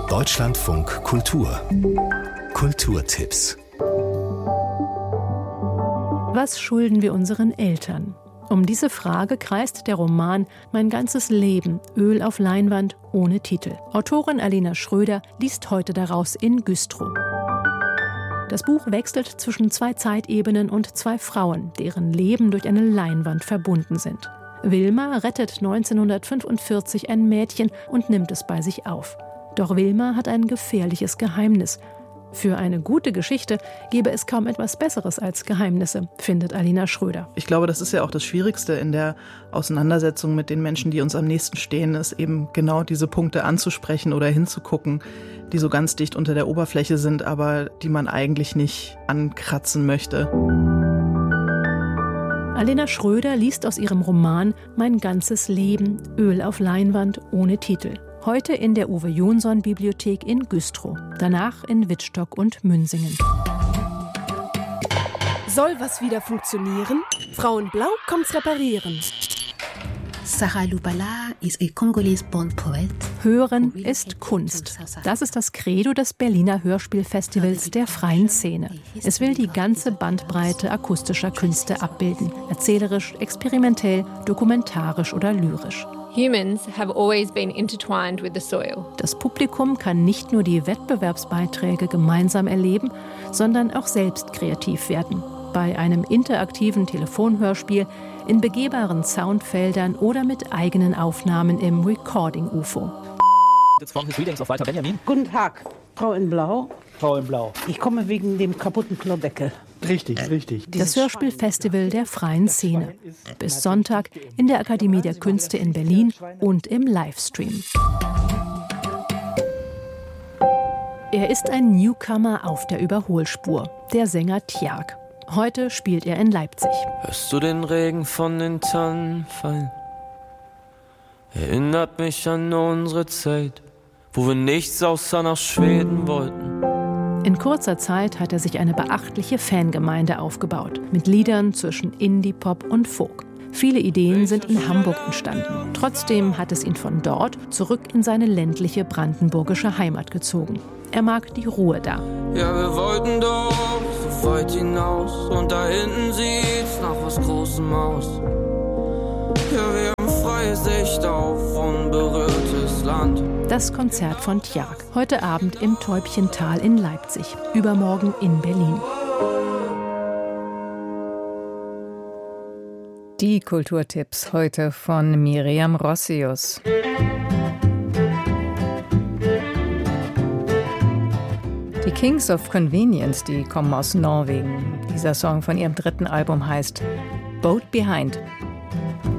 Deutschlandfunk Kultur. Kulturtipps. Was schulden wir unseren Eltern? Um diese Frage kreist der Roman Mein ganzes Leben, Öl auf Leinwand ohne Titel. Autorin Alina Schröder liest heute daraus in Güstrow. Das Buch wechselt zwischen zwei Zeitebenen und zwei Frauen, deren Leben durch eine Leinwand verbunden sind. Wilma rettet 1945 ein Mädchen und nimmt es bei sich auf. Doch Wilma hat ein gefährliches Geheimnis. Für eine gute Geschichte gäbe es kaum etwas Besseres als Geheimnisse, findet Alina Schröder. Ich glaube, das ist ja auch das Schwierigste in der Auseinandersetzung mit den Menschen, die uns am nächsten stehen, ist eben genau diese Punkte anzusprechen oder hinzugucken, die so ganz dicht unter der Oberfläche sind, aber die man eigentlich nicht ankratzen möchte. Alina Schröder liest aus ihrem Roman Mein ganzes Leben, Öl auf Leinwand ohne Titel. Heute in der Uwe-Jonsson-Bibliothek in Güstrow, danach in Wittstock und Münsingen. Soll was wieder funktionieren? Frau in Blau kommt's reparieren. Sarah Lubala is a Congolese-born poet. Hören ist Kunst. Das ist das Credo des Berliner Hörspielfestivals der freien Szene. Es will die ganze Bandbreite akustischer Künste abbilden. Erzählerisch, experimentell, dokumentarisch oder lyrisch. Humans have always been intertwined with the soil. Das Publikum kann nicht nur die Wettbewerbsbeiträge gemeinsam erleben, sondern auch selbst kreativ werden. Bei einem interaktiven Telefonhörspiel, in begehbaren Soundfeldern oder mit eigenen Aufnahmen im Recording-UFO. Guten Tag, Frau in Blau. Frau in Blau. Ich komme wegen dem kaputten Klodeckel. Richtig. Das Hörspielfestival der freien Szene. Bis Sonntag in der Akademie der Künste in Berlin und im Livestream. Er ist ein Newcomer auf der Überholspur, der Sänger Tjark. Heute spielt er in Leipzig. Hörst du den Regen von den Tannen fallen? Erinnert mich an unsere Zeit, wo wir nichts außer nach Schweden wollten. In kurzer Zeit hat er sich eine beachtliche Fangemeinde aufgebaut, mit Liedern zwischen Indie-Pop und Folk. Viele Ideen sind in Hamburg entstanden. Trotzdem hat es ihn von dort zurück in seine ländliche brandenburgische Heimat gezogen. Er mag die Ruhe da. Ja, wir wollten doch so weit hinaus und da hinten sieht's nach was Großem aus. Ja, wir haben freie Sicht auf unberührtes Land. Das Konzert von Tjark. Heute Abend im Täubchental in Leipzig. Übermorgen in Berlin. Die Kulturtipps heute von Miriam Rossius. Die Kings of Convenience, die kommen aus Norwegen. Dieser Song von ihrem dritten Album heißt Boat Behind.